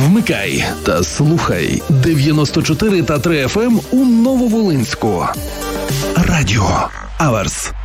Вмикай та слухай 94 та 3 FM у Нововолинську. Радіо Аверс.